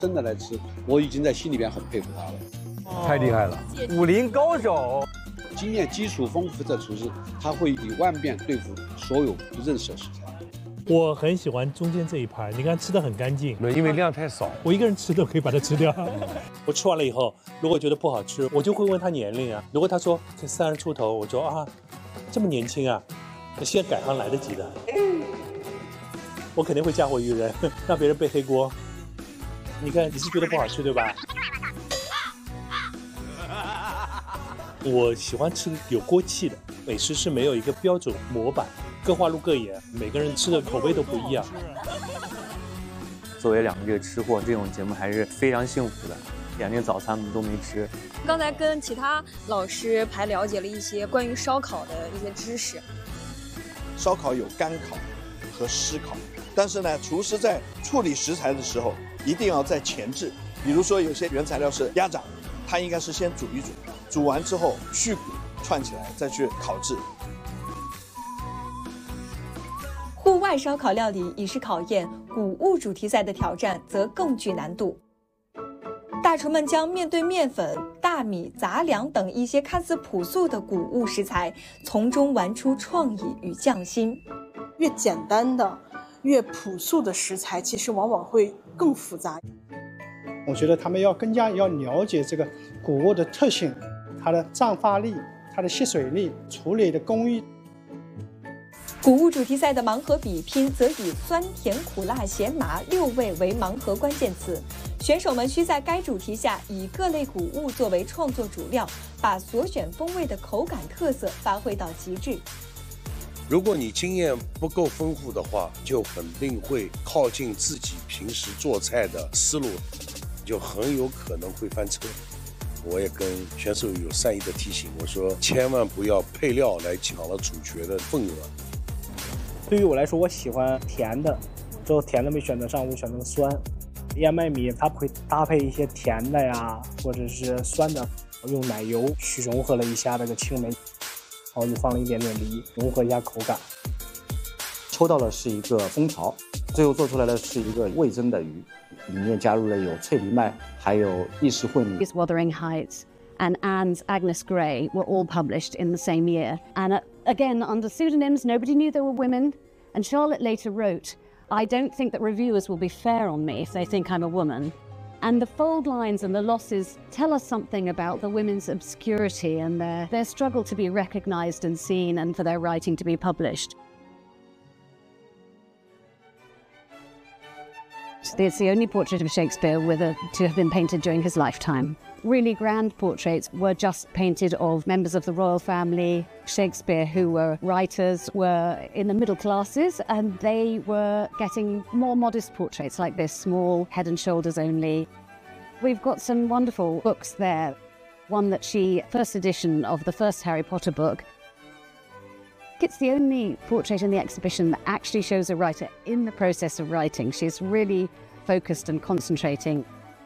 真的来吃，我已经在心里边很佩服他了。 太厉害了，武林高手。 经验基础丰富的厨师，他会以万变对付所有不认识的食材。 我很喜欢中间这一盘，你看吃的很干净。 因为量太少， 我一个人吃都可以把它吃掉。我吃完了以后，如果觉得不好吃，我就会问他年龄啊。如果他说才30出头，我说啊，这么年轻啊，现在改行来得及的。我肯定会嫁祸于人，让别人背黑锅。你看，你是觉得不好吃对吧？我喜欢吃有锅气的美食，是没有一个标准模板，各花入各眼，每个人吃的口味都不一样。 作为2个这个吃货，这种节目还是非常幸福的，连个早餐都没吃。 刚才跟其他老师还了解了一些关于烧烤的一些知识。 烧烤有干烤和湿烤，但是呢，厨师在处理食材的时候一定要在前置。比如说有些原材料是鸭掌，它应该是先煮一煮，煮完之后去骨串起来，再去烤制。 户外烧烤料理已是考验，谷物主题赛的挑战则更具难度。大厨们将面对面粉、大米、杂粮等一些看似朴素的谷物食材，从中玩出创意与匠心。 越简单的、越朴素的食材，其实往往会更复杂。 我觉得他们要更加要了解这个谷物的特性，它的胀发力、它的吸水力、处理的工艺。 谷物主题赛的盲盒比拼则以酸甜苦辣咸麻6味为盲盒关键词，选手们需在该主题下以各类谷物作为创作主料，把所选风味的口感特色发挥到极致。 如果你经验不够丰富的话，就肯定会靠近自己平时做菜的思路，就很有可能会翻车。我也跟选手有善意的提醒，我说千万不要配料来抢了主角的份额。 对于我来说，我喜欢甜的，之后甜的没选择上，我选择了酸。燕麦米它会搭配一些甜的呀，或者是酸的，用奶油去融合了一下这个青梅，然后又放了一点点梨，融合一下口感。 抽到的是一个蜂巢，最后做出来的是一个味增的鱼，里面加入了有脆藜麦，还有意式混米。 Wuthering Heights and Anne's Agnes Grey were all published in the same year. And again, under pseudonyms, nobody knew they were women. And Charlotte later wrote, I don't think that reviewers will be fair on me if they think I'm a woman. And the fold lines and the losses tell us something about the women's obscurity and their struggle to be recognized and seen and for their writing to be published. It's the only portrait of Shakespeare to have been painted during his lifetime. Really grand portraits were just painted of members of the royal family. Shakespeare, who were writers, were in the middle classes, and they were getting more modest portraits like this, small, head and shoulders only. We've got some wonderful books there. One that first edition of the first Harry Potter book. It's the only portrait in the exhibition that actually shows a writer in the process of writing. She's really focused and concentrating.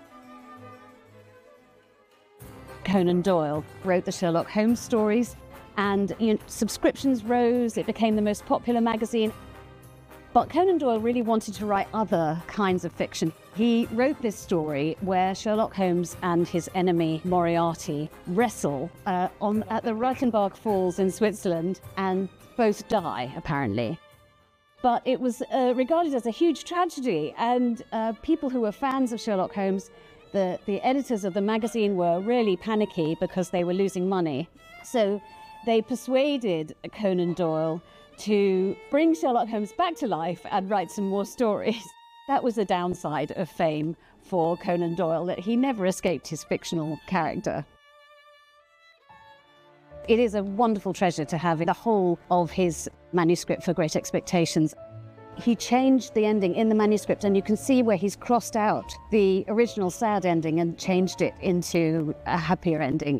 Conan Doyle wrote the Sherlock Holmes stories, and subscriptions rose. It became the most popular magazine. But Conan Doyle really wanted to write other kinds of fiction. He wrote this story where Sherlock Holmes and his enemy Moriarty wrestle at the Reichenbach Falls in Switzerland, and both die, apparently. But it was regarded as a huge tragedy, and people who were fans of Sherlock Holmes, the editors of the magazine, were really panicky because they were losing money. So they persuaded Conan Doyle to bring Sherlock Holmes back to life and write some more stories. That was the downside of fame for Conan Doyle, that he never escaped his fictional character. It is a wonderful treasure to have the whole of his manuscript for Great Expectations. He changed the ending in the manuscript, and you can see where he's crossed out the original sad ending and changed it into a happier ending.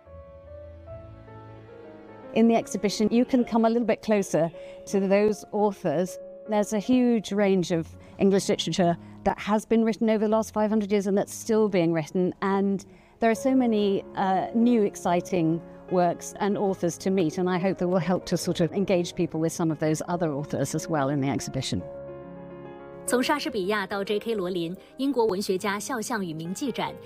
In the exhibition, you can come a little bit closer to those authors. There's a huge range of English literature that has been written over the last 500 years and that's still being written. And there are so many new, exciting works and authors to meet. And I hope that will help to sort of engage people with some of those other authors as well in the exhibition. 从莎士比亚到 J.K. 罗琳，英国文学家肖像与铭记展